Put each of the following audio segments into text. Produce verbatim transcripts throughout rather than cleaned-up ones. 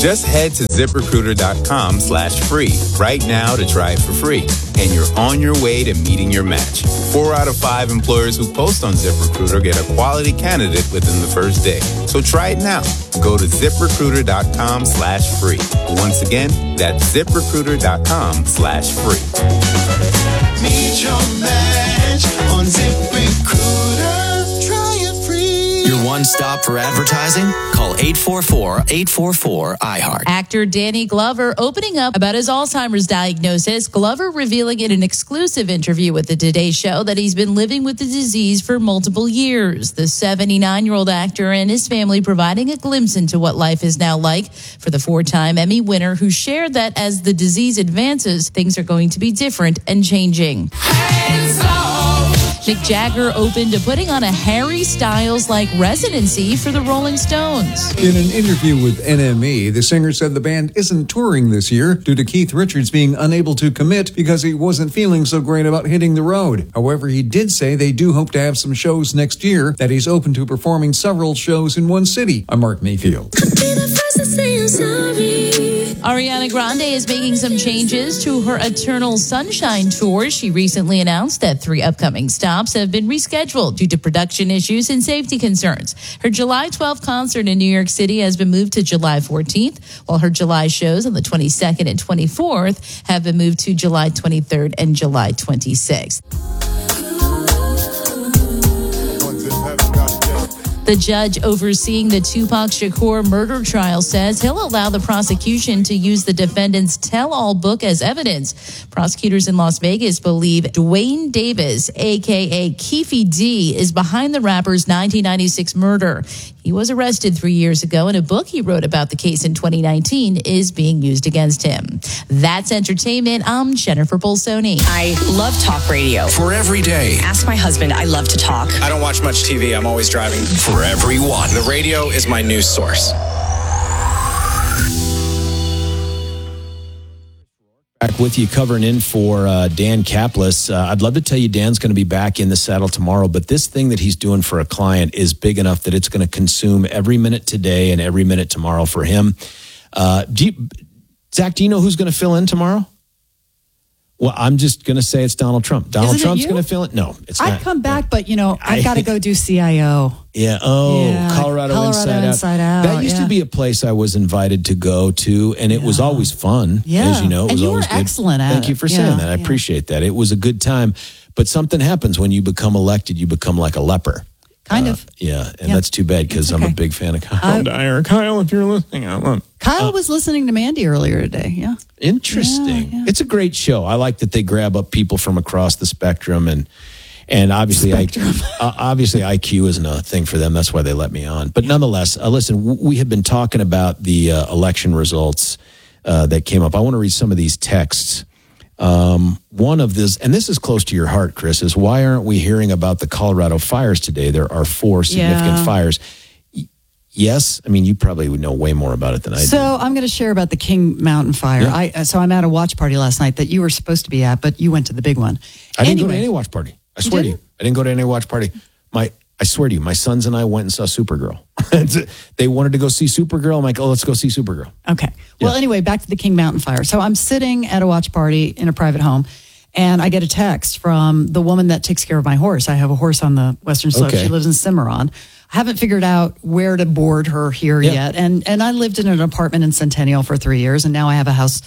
Just head to ZipRecruiter.com slash free right now to try it for free. And you're on your way to meeting your match. Four out of five employers who post on ZipRecruiter get a quality candidate within the first day. So try it now. Go to ZipRecruiter.com slash free. Once again, that's ZipRecruiter.com slash free. Meet your match on ZipRecruiter. Try it free. Your one stop for advertising? Call eight four four, eight four four, I heart. Actor Danny Glover opening up about his Alzheimer's diagnosis. Glover revealing in an exclusive interview with the Today Show that he's been living with the disease for multiple years. The seventy-nine-year-old actor and his family providing a glimpse into what life is now like for the four-time Emmy winner, who shared that as the disease advances, things are going to be different and changing. Hands off. Mick Jagger opened to putting on a Harry Styles-like residency for the Rolling Stones. In an interview with N M E, the singer said the band isn't touring this year due to Keith Richards being unable to commit because he wasn't feeling so great about hitting the road. However, he did say they do hope to have some shows next year, that he's open to performing several shows in one city. I'm Mark Mayfield. Ariana Grande is making some changes to her Eternal Sunshine tour. She recently announced that three upcoming stops have been rescheduled due to production issues and safety concerns. Her July twelfth concert in New York City has been moved to July fourteenth, while her July shows on the twenty-second and twenty-fourth have been moved to July twenty-third and July twenty-sixth. The judge overseeing the Tupac Shakur murder trial says he'll allow the prosecution to use the defendant's tell-all book as evidence. Prosecutors in Las Vegas believe Dwayne Davis, a k a. Keefe D, is behind the rapper's nineteen ninety-six murder. He was arrested three years ago, and a book he wrote about the case in twenty nineteen is being used against him. That's entertainment. I'm Jennifer Bolsoni. I love talk radio. For every day. Ask my husband. I love to talk. I don't watch much T V. I'm always driving. For everyone. The radio is my news source. Back with you, covering in for uh, Dan Caplis. Uh, I'd love to tell you Dan's going to be back in the saddle tomorrow, but this thing that he's doing for a client is big enough that it's going to consume every minute today and every minute tomorrow for him. Uh, do you, Zach, do you know who's going to fill in tomorrow? Well, I'm just going to say it's Donald Trump. Donald Isn't Trump's it going to fill in. No, it's I'd not. come back, no. but, you know, I've got to go do C I O. Yeah. Oh, Yeah, Colorado, Colorado Inside, Inside Out. Out, That used yeah. to be a place I was invited to go to, and it was always fun. Yeah. As you know, it And was you were always good. excellent at Thank it. you for Yeah, saying that. I yeah. appreciate that. It was a good time, but something happens when you become elected. You become like a leper. Kind Uh, of. Yeah, and Yeah. that's too bad because It's I'm a okay. big fan of Kyle I- Dyer. Kyle, if you're listening, I love. Kyle was listening to Mandy earlier today. Yeah. Interesting. Yeah, yeah. It's a great show. I like that they grab up people from across the spectrum, and and obviously, I, uh, obviously I Q isn't a thing for them. That's why they let me on. But nonetheless, uh, listen, w- we have been talking about the uh, election results uh, that came up. I want to read some of these texts. Um, one of this, and this is close to your heart, Chris, is why aren't we hearing about the Colorado fires today? There are four significant Yeah. fires. Y- Yes, I mean you probably would know way more about it than I do. So I'm going to share about the King Mountain fire. Yeah. I so I'm at a watch party last night that you were supposed to be at, but you went to the big one. I didn't go to Anyway. any watch party. I swear to you, I didn't go to any watch party. My, I swear to you, my sons and I went and saw Supergirl. They wanted to go see Supergirl. I'm like, oh, let's go see Supergirl. Okay. Well, Yeah. anyway, back to the King Mountain fire. So I'm sitting at a watch party in a private home, and I get a text from the woman that takes care of my horse. I have a horse on the Western Slope. Okay. She lives in Cimarron. I haven't figured out where to board her here Yeah. yet. And and I lived in an apartment in Centennial for three years, and now I have a house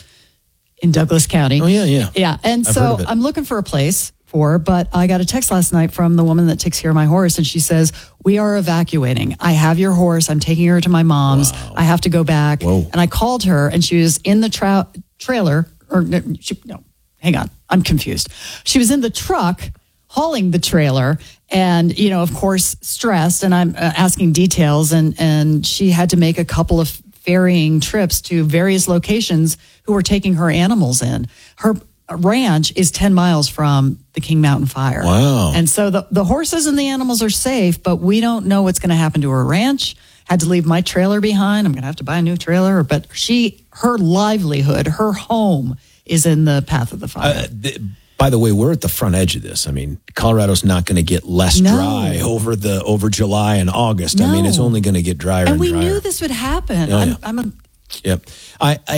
in Douglas County. Oh, yeah, yeah. Yeah. And I've heard so of it. I'm looking for a place for her, but I got a text last night from the woman that takes care of my horse, and she says, we are evacuating. I have your horse. I'm taking her to my mom's. Wow. I have to go back. Whoa. And I called her, and she was in the tra- trailer, or no, she, no, hang on. I'm confused. She was in the truck hauling the trailer, and, you know, of course, stressed, and I'm uh, asking details, and, and she had to make a couple of ferrying trips to various locations who were taking her animals in. Her ranch is ten miles from the King Mountain fire. Wow. And so the, the horses and the animals are safe, but we don't know what's going to happen to her ranch. Had to leave my trailer behind. I'm going to have to buy a new trailer. But she, her livelihood, her home is in the path of the fire. Uh, th- by the way, we're at the front edge of this. I mean, Colorado's not going to get less No. dry over the over July and August. I mean, No. it's only going to get drier and, and we drier. knew this would happen. Oh, I'm, yeah. I'm a Yep. I, I